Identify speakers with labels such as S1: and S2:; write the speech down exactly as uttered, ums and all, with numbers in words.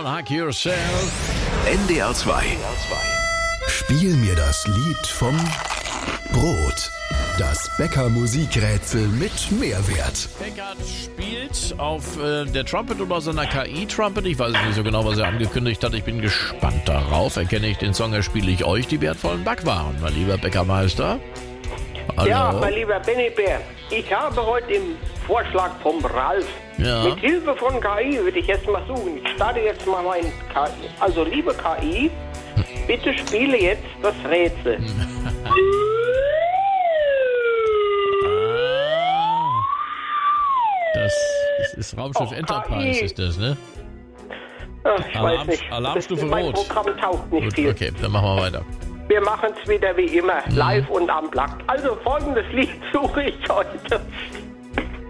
S1: von Hug Yourself.
S2: N D R zwei. Spiel mir das Lied vom Brot. Das Bäcker-Musikrätsel mit Mehrwert.
S1: Beckert spielt auf äh, der Trumpet oder seiner K I-Trumpet. Ich weiß nicht so genau, was er angekündigt hat. Ich bin gespannt darauf. Erkenne ich den Song, erspiele ich euch die wertvollen Backwaren. Mein lieber Bäckermeister. Hallo.
S3: Ja, mein lieber Benny Bär, ich habe heute den Vorschlag vom Ralf.
S1: Ja.
S3: Mit Hilfe von K I würde ich jetzt mal suchen. Ich starte jetzt mal mein K I. Also, liebe K I, bitte spiele jetzt das Rätsel.
S1: Das, das ist Raumschiff
S3: Oh,
S1: Enterprise,
S3: K I.
S1: ist das, ne?
S3: Ach, ich
S1: Alarm-
S3: weiß nicht.
S1: Alarmstufe
S3: Das- mein
S1: Rot.
S3: Programm taugt nicht
S1: Gut,
S3: viel.
S1: okay, dann machen wir weiter.
S3: Wir machen es wieder wie immer, live und am Blatt. Also folgendes Lied suche ich heute.